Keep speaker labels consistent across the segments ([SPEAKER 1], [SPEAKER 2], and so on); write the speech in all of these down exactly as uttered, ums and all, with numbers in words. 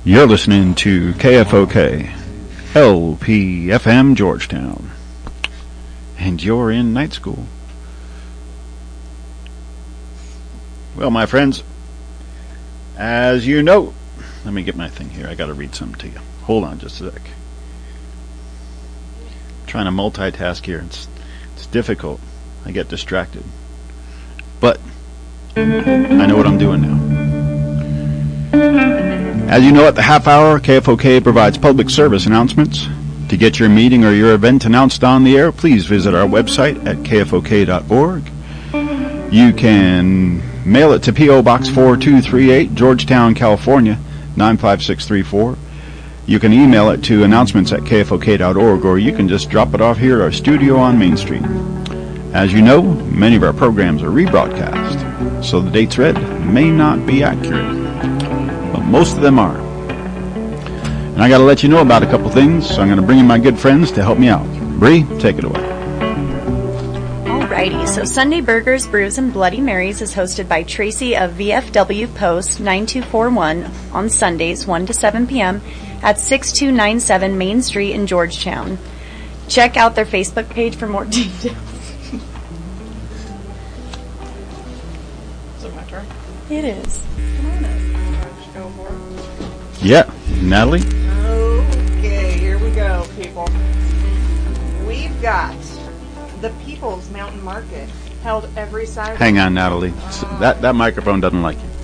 [SPEAKER 1] You're listening to K F O K, L P F M Georgetown, and you're in night school. Well, my friends, as you know, let me get my thing here. I got to read something to you. Hold on just a sec. I'm trying to multitask here. It's it's difficult. I get distracted. But I know what I'm doing now. As you know, at the half hour, K F O K provides public service announcements. To get your meeting or your event announced on the air, please visit our website at K F O K dot org. You can mail it to P O Box four two three eight, Georgetown, California, nine five six three four. You can email it to announcements at K F O K dot org, or you can just drop it off here at our studio on Main Street. As you know, many of our programs are rebroadcast, so the dates read may not be accurate, but most of them are. And I got to let you know about a couple things, so I'm going to bring in my good friends to help me out. Bree, take it away.
[SPEAKER 2] Alrighty, so Sunday Burgers, Brews, and Bloody Marys is hosted by Tracy of V F W Post nine two four one on Sundays, one to seven p.m. at six two nine seven Main Street in Georgetown. Check out their Facebook page for more details.
[SPEAKER 3] Is it my turn?
[SPEAKER 2] It is.
[SPEAKER 1] Yeah, Natalie?
[SPEAKER 3] Okay, here we go, people. We've got the People's Mountain Market, held every Saturday.
[SPEAKER 1] Hang on, Natalie. That, that microphone doesn't like you.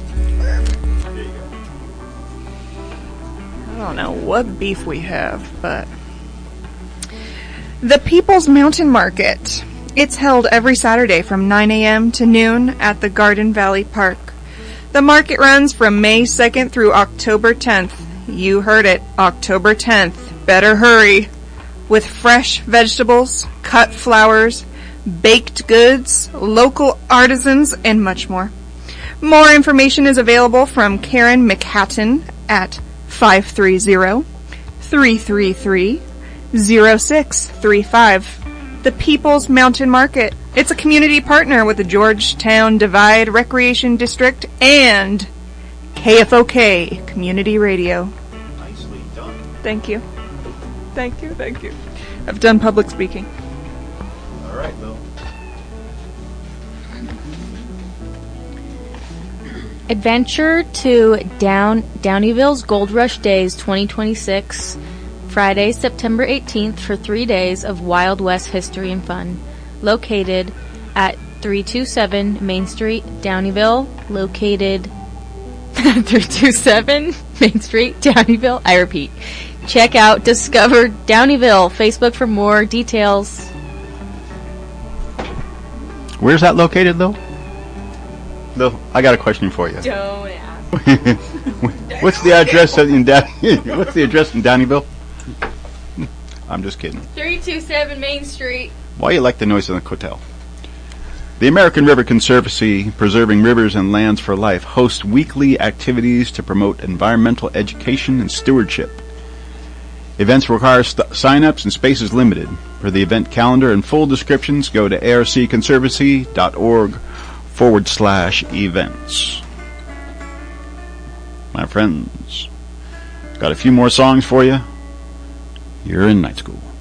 [SPEAKER 3] I don't know what beef we have, but... The People's Mountain Market. It's held every Saturday from nine a.m. to noon at the Garden Valley Park. The market runs from May second through October tenth. You heard it, October tenth. Better hurry. With fresh vegetables, cut flowers, baked goods, local artisans, and much more. More information is available from Karen McHatton at five three zero, three three three, zero six three five. The People's Mountain Market. It's a community partner with the Georgetown Divide Recreation District and K F O K Community Radio.
[SPEAKER 1] Nicely done.
[SPEAKER 3] Thank you. Thank you, thank you. I've done public speaking.
[SPEAKER 1] All right, Bill.
[SPEAKER 4] Adventure to Down Downieville's Gold Rush Days twenty twenty-six, Friday, September eighteenth, for three days of Wild West history and fun. Located at three two seven Main Street, Downieville. Located three two seven Main Street, Downieville. I repeat. Check out Discover Downieville Facebook for more details.
[SPEAKER 1] Where's that located, though? Though, I got a question for you.
[SPEAKER 4] Don't ask.
[SPEAKER 1] What's the address in Down? What's the address in Downieville? I'm just kidding.
[SPEAKER 4] three two seven Main Street.
[SPEAKER 1] Why you like the noise of the hotel? The American River Conservancy, Preserving Rivers and Lands for Life, hosts weekly activities to promote environmental education and stewardship. Events require st- sign-ups and space is limited. For the event calendar and full descriptions, go to arcconservancy.org forward slash events. My friends, got a few more songs for you. You're in night school.